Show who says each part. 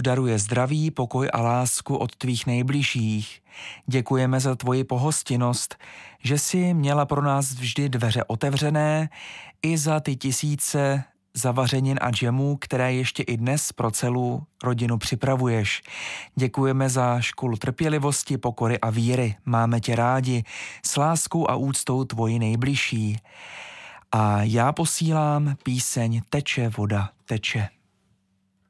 Speaker 1: daruje zdraví, pokoj a lásku od tvých nejbližších. Děkujeme za tvoji pohostinnost, že jsi měla pro nás vždy dveře otevřené i za ty tisíce zavařenin a džemů, které ještě i dnes pro celou rodinu připravuješ. Děkujeme za školu trpělivosti, pokory a víry. Máme tě rádi, s láskou a úctou tvoji nejbližší. A já posílám píseň Teče voda, teče.